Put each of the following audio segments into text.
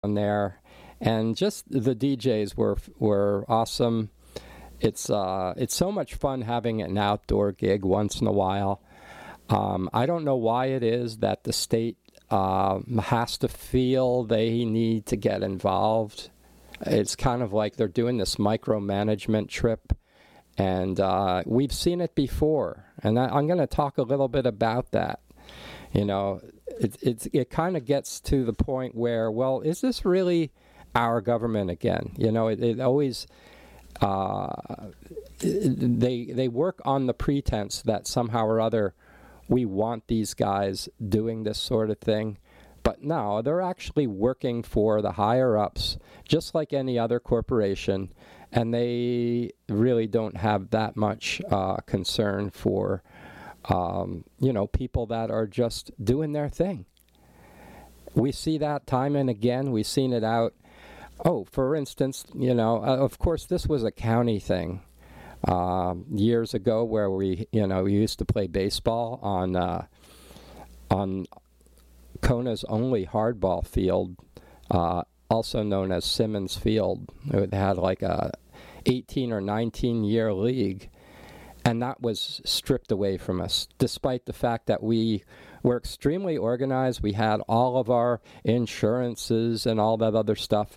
there, and just the DJs were awesome. It's so much fun having an outdoor gig once in a while. I don't know why it is that the state has to feel they need to get involved. It's kind of like they're doing this micromanagement trip, and we've seen it before. And I'm going to talk a little bit about that. You know, it kind of gets to the point where, well, is this really our government again? You know, it always they work on the pretense that somehow or other we want these guys doing this sort of thing. But no, they're actually working for the higher-ups, just like any other corporation, and they really don't have that much concern for, people that are just doing their thing. We see that time and again. We've seen it out. Oh, for instance, of course, this was a county thing years ago where we used to play baseball on Kona's only hardball field, also known as Simmons Field. It had like a 18 or 19-year league, and that was stripped away from us, despite the fact that we were extremely organized. We had all of our insurances and all that other stuff.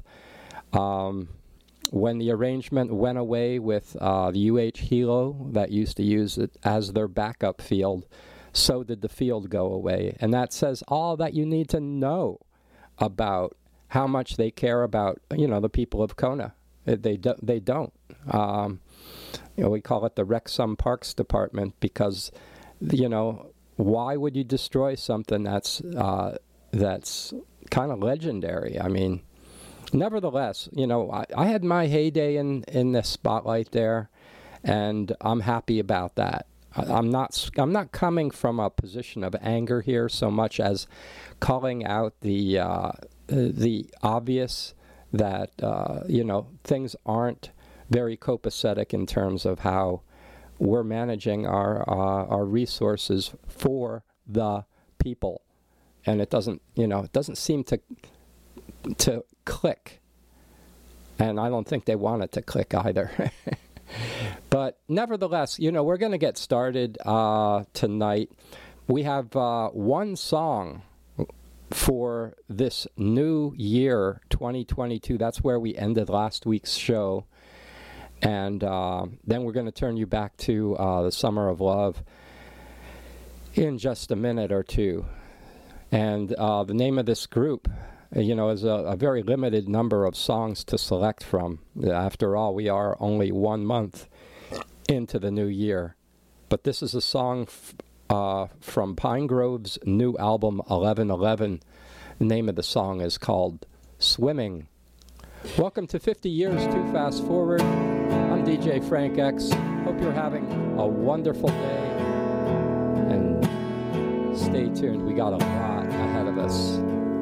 When the arrangement went away with the UH Hilo that used to use it as their backup field, so did the field go away. And that says all that you need to know about how much they care about, the people of Kona. They don't. We call it the Wrexham Parks Department because, why would you destroy something that's kind of legendary? I mean, nevertheless, I had my heyday in the spotlight there, and I'm happy about that. I'm not coming from a position of anger here so much as calling out the obvious that things aren't very copacetic in terms of how we're managing our resources for the people, and it doesn't seem to click, and I don't think they want it to click either. But nevertheless, we're going to get started tonight. We have one song for this new year, 2022. That's where we ended last week's show. And then we're going to turn you back to the Summer of Love in just a minute or two. And the name of this group, is a very limited number of songs to select from. After all, we are only 1 month into the new year. But this is a song from Pine Grove's new album, 1111. The name of the song is called Swimming. Welcome to 50 Years Too Fast Forward. I'm DJ Frank X. Hope you're having a wonderful day. And stay tuned. We got a lot ahead of us.